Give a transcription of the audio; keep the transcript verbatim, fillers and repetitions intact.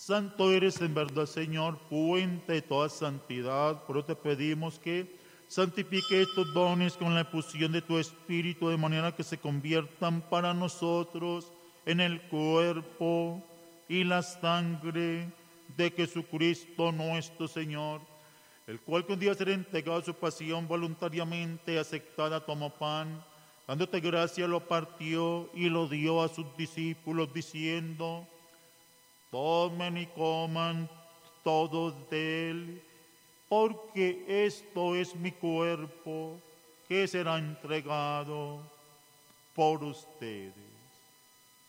Santo eres en verdad, Señor, fuente de toda santidad. Por eso te pedimos que santifique estos dones con la efusión de tu Espíritu, de manera que se conviertan para nosotros en el cuerpo y la sangre de Jesucristo nuestro Señor, el cual con día ser entregado a su pasión voluntariamente aceptada tomó pan, dándote gracia lo partió y lo dio a sus discípulos diciendo: tomen y coman todos de él, porque esto es mi cuerpo que será entregado por ustedes.